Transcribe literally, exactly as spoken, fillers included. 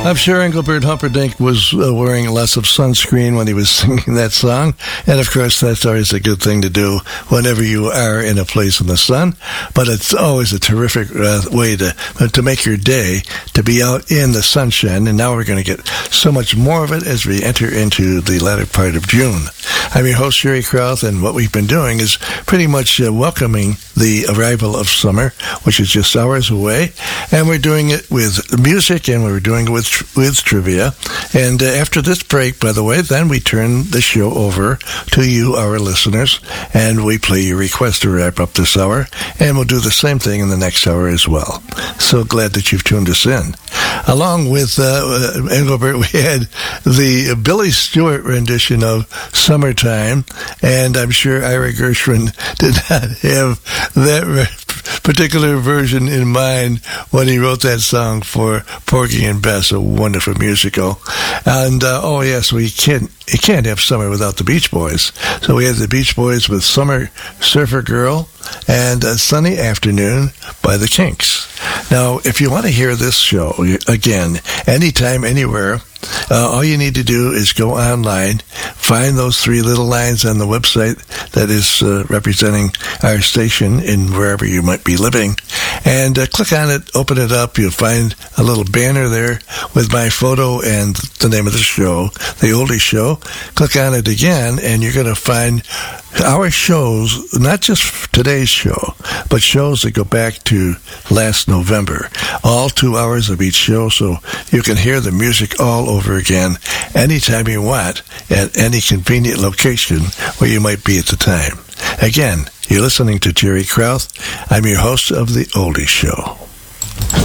I'm sure Engelbert Humperdinck was uh, wearing lots of sunscreen when he was singing that song. And, of course, that's always a good thing to do whenever you are in a place in the sun. But it's always a terrific uh, way to uh, to make your day, to be out in the sunshine. And now we're going to get so much more of it as we enter into the latter part of June. I'm your host, Jerry Krauth, and what we've been doing is pretty much uh, welcoming the arrival of summer, which is just hours away. And we're doing it with music, and we're doing it with with trivia. And uh, after this break, by the way, then we turn the show over to you, our listeners, and we play your request to wrap up this hour, and we'll do the same thing in the next hour as well. So glad that you've tuned us in. Along with uh, Engelbert, we had the Billy Stewart rendition of Summertime, and I'm sure Ira Gershwin did not have that re- particular version in mind when he wrote that song for Porgy and Bess, a wonderful musical. And, uh, oh yes, we can't, you can't have summer without the Beach Boys. So we had the Beach Boys with Summer Surfer Girl and A Sunny Afternoon by the Kinks. Now, if you want to hear this show, again, anytime, anywhere, Uh, all you need to do is go online, find those three little lines on the website that is uh, representing our station in wherever you might be living, and uh, click on it, open it up. You'll find a little banner there with my photo and the name of the show, The Oldie Show. Click on it again, and you're going to find our shows, not just today's show, but shows that go back to last November. All two hours of each show, so you can hear the music all over again anytime you want at any convenient location where you might be at the time. Again, you're listening to Jerry Krauth. I'm your host of The Oldie Show.